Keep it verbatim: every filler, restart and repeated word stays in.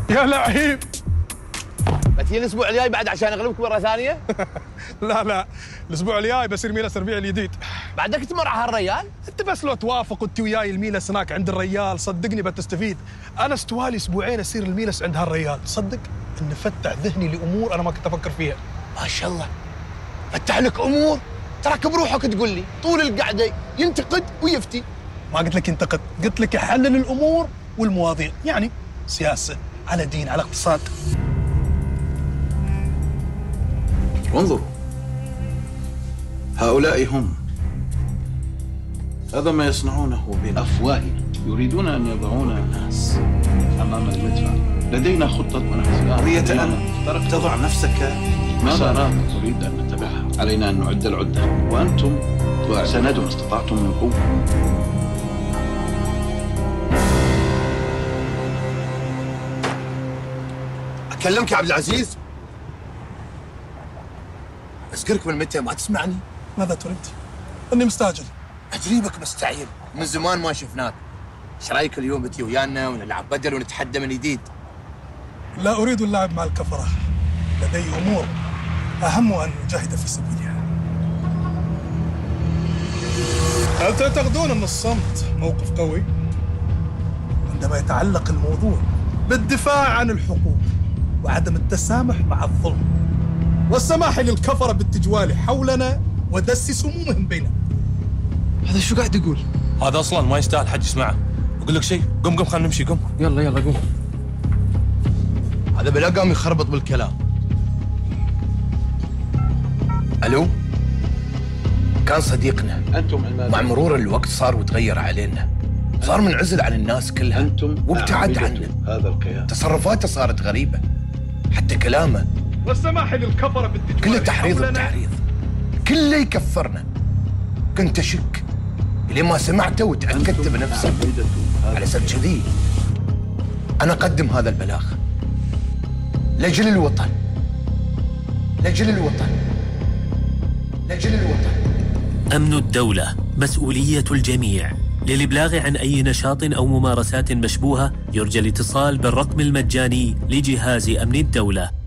يا لعيب. بتجي الاسبوع الجاي بعد عشان اغلبك مره ثانيه؟ لا لا، الاسبوع الجاي بصير ميلس الربيع الجديد. بعدك تمر على هالريال؟ انت بس لو توافق وانت وياي الميلس هناك عند الريال صدقني بتستفيد. انا استوالي اسبوعين اصير الميلس عند هالريال، صدق انه فتح ذهني لامور انا ما كنت افكر فيها. ما شاء الله فتح لك امور، تراك بروحك تقول لي طول القعده ينتقد ويفتي. ما قلت لك ينتقد، قلت لك يحلل الامور والمواضيع، يعني سياسه على دين على اقتصاد. انظروا، هؤلاء هم. هذا ما يصنعونه بأفواههم، يريدون أن يضعون الناس أمام المدفع. لدينا خطة منافسة قضية أن تضع نفسك. ماذا نريد أن نتبعها؟ علينا أن نعد العدة، وأنتم سندوا ما استطعتم من قوة. أكلمك يا عبد العزيز؟ أذكرك من متى ما تسمعني؟ ماذا تريد؟ اني مستعجل. أجريبك مستعجل، من زمان ما شفناك. ايش رايك اليوم بتي ويانا ونلعب بدل ونتحدى من جديد؟ لا اريد اللعب مع الكفره، لدي امور اهم ان نجاهد في سبيلها. هل تعتقدون ان الصمت موقف قوي؟ عندما يتعلق الموضوع بالدفاع عن الحقوق وعدم التسامح مع الظلم والسماح للكفره بالتجوال حولنا ودس سمومهم بيننا. هذا شو قاعد يقول؟ هذا اصلا ما يستاهل حد يسمعه. اقول لك شيء، قم قم خلينا نمشي، قم. يلا يلا قوم. هذا بلا قام يخربط بالكلام. الو؟ كان صديقنا. أنتم مع مرور الوقت صار وتغير علينا. صار منعزل عن الناس كلها. أنتم وابتعد عنا. هذا الكيان. تصرفاته صارت غريبة. حتى كلامه والسماح للكفره بالتجوال كله تحريض حولنا. وتحريض. كله يكفرنا. كنت أشك لين ما سمعته وتأكدت بنفسي. على سبب كذي أنا أقدم هذا البلاغ لأجل الوطن، لأجل الوطن، لأجل الوطن. أمن الدولة مسؤولية الجميع. للإبلاغ عن أي نشاط أو ممارسات مشبوهة يرجى الاتصال بالرقم المجاني لجهاز أمن الدولة.